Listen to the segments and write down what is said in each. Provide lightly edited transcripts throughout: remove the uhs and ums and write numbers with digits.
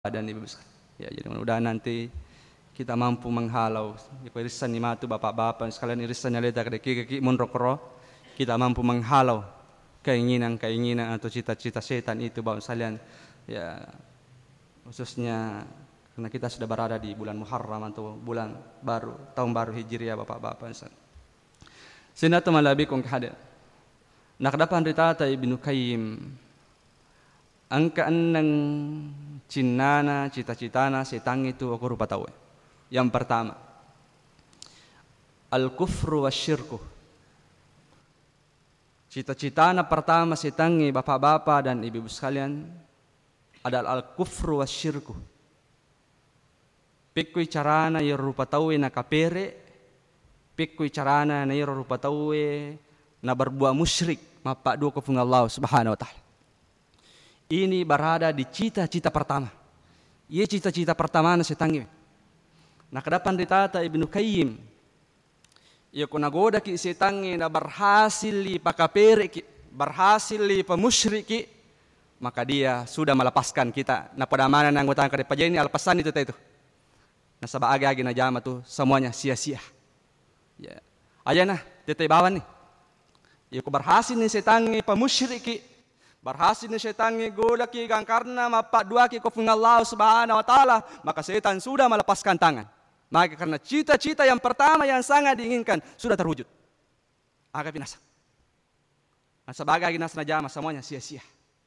dan ibu besar. Ya, jadi mudah-mudahan nanti kita mampu menghalau irisan imatu bapak-bapak sekalian irisan nyaleta kaki munrokro, kita mampu menghalau keinginan atau cita-cita setan itu bapak sekalian, ya khususnya karena kita sudah berada di bulan Muharram atau bulan baru, tahun baru Hijriah bapak-bapak. Sinatu malabikum hadir. Nakdapan ritata Ibnu Qayyim angka enang cinnana cita-citana setang itu aku rupa tahu. Yang pertama, al-kufru wasyirku. Cita-citana pertama setangi bapak-bapak dan ibu-ibu sekalian adalah al-kufru wasyirku. Pikui carana yang rupa tahu na kapere, pikui carana na yang rupa tahu na berbuat musyrik mapak dua kafung Allah Subhanahu wa taala. Ini berada di cita-cita pertama. Ia cita-cita pertama na setangi. Nah kedapan ditata Ibnu Qayyim. Ia kuna goda ki setangi na berhasil li pakapere ki, berhasil li pemusyriki, maka dia sudah melepaskan kita. Nah pada mana anggota kade pajani alpasan itu itu. Nah sabah agi na jama tu semuanya sia-sia. Ya. Aja nah tete bawan nih. Ia ku berhasil ni setangi pemusyriki. Berhasil ni setan goda ki karena mapak dua ki kufung Allah Subhanahu wa taala, maka setan sudah melepaskan tangan. Maka karena cita-cita yang pertama yang sangat diinginkan sudah terwujud. Agak binasa. Nah, sebagai nasna jama semuanya sia-sia.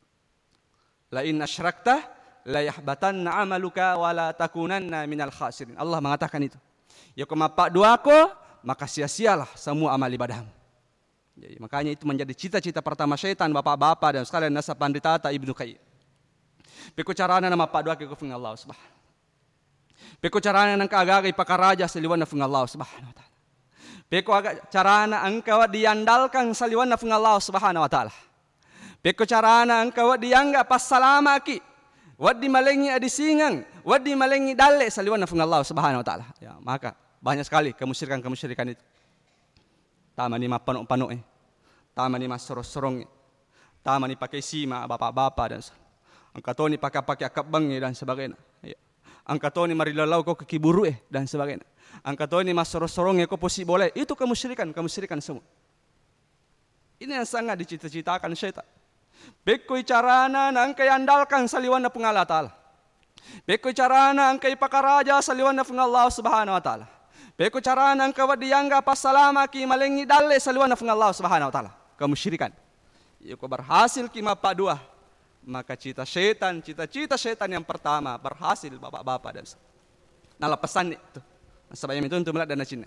La in asyrakta la yahbatanna amaluka wa la takunanna minal khasirin. Allah mengatakan itu. Ya kau mapak dua ko, maka sia-sialah semua amal ibadahmu. Jadi, makanya itu menjadi cita-cita pertama syaitan bapak-bapak dan sekalian nasa panditata Ibnu Qayyim. Peku carana nama pak dua kekufung Allah Subhanahu. Peku carana nang kaagaga ipakaraja saliwan na fung Allah Subhanahu wa taala. Peku carana engkau diandalkan saliwan na fung Allah Subhanahu wa taala. Peku carana engkau diangga pas salamaki. Wadi malengi adisingang, wadi malengi dalle saliwan na fung Allah Subhanahu wa taala. Ya, maka banyak sekali kemusyrikan itu. Tama ni mapano-pano tama ni masorong-sorong, tama ni pakai sima bapak-bapak dan angkato ni pakai akabang dan sebagainya. Ya. Angkato ni marilalau ko kekiburu dan sebagainya. Angkato ni masorong-sorong ko posi boleh. Itu kemusyrikan semua. Ini yang sangat dicita-citakan syaitan. Bekoi carana angkai andalkan saliwan na pung Allah Ta'ala. Bekoi carana angkai pakaraja saliwan na pung Allah Subhanahu wa taala. Beku carana engkau diangga pasalama ki malengi dalle saluan na Allah Subhanahu wa taala. Kemusyrikan. Iku berhasil ki mapak dua. Maka cita-cita setan yang pertama berhasil bapak-bapak dan nala pesan itu. Sebanyak itu untuk melihat dan Cina.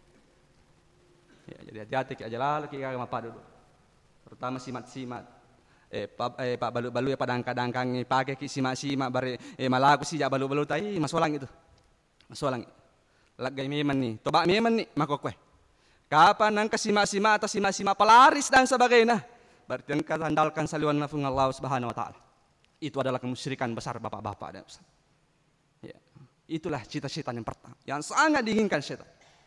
Ya, jadi hati-hati ki aja lalu ki mapak dulu. Pertama simat-simat. Pak balu-balu ya padangka-dangkang pakai ki simak-simak bare malaku sih balu-balu tai masolang itu. Masolang. Lagay meman ni, toba meman ni, makokwe. Kapan nang kasima-sima atau sima-sima pelaris dan sebagainya. Berarti engkau andalkan saliwan nafung Allah Subhanahu wa taala. Itu adalah kemusyrikan besar bapak-bapak dan besar. Ya. Itulah cita-cita yang pertama, yang sangat diinginkan setan.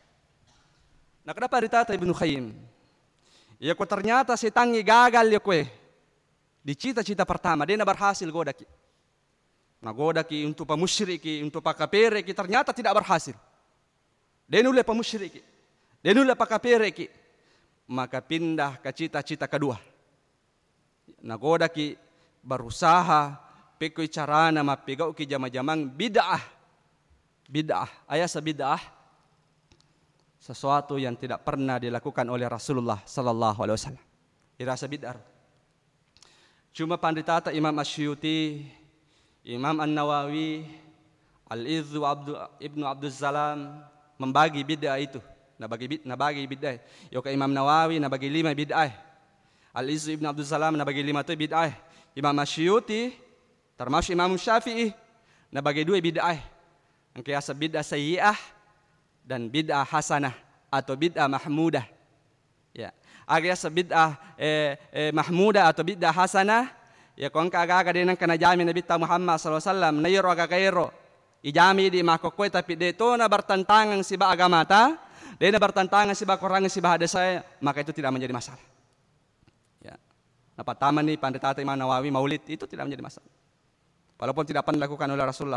Nah, kenapa ditata Ibnu Qayyim? Ya kok ternyata setan gagal ya kue. Di cita-cita pertama, dia berhasil godaki. Nah godaki untuk pemusyriki, untuk pakapere, ternyata tidak berhasil. Denule pemusyriki, denule pakapireki, maka pindah ke cita-cita kedua. Nagodaki berusaha pekoi carana mapigau ki jama-jamang bid'ah. Ayat bid'ah sesuatu yang tidak pernah dilakukan oleh Rasulullah sallallahu alaihi wasallam. Irasa bid'ah. Cuma panditata Imam Asyuyuti, Imam An-Nawawi, Al-Izzu Ibnu Abdul Salam membagi bid'ah itu, nabagi bid'ah. Yoka Imam Nawawi nabagi 5 bid'ah. Al-Izzu Ibn Abdul Salam nabagi 5 tu bid'ah. Imam Asyuyuti termasuk Imam Syafi'i nabagi 2 bid'ah. Ang kaya bid'ah sayyi'ah dan bid'ah hasanah atau bid'ah mahmudah. Ya, agak bid'ah mahmudah atau bid'ah hasanah. Ya kong kaga dinang kana jami Nabi Muhammad sallallahu alaihi wasallam nayro agakairo. Ijami di makokwe tapi dito na bertentangan si ba agama ta, dia na bertentangan si ba kurang si ba saya, maka itu tidak menjadi masalah. Ya. Nah, pertama nih pandai Imam Nawawi maulid itu tidak menjadi masalah. Walaupun tidak pernah dilakukan oleh Rasulullah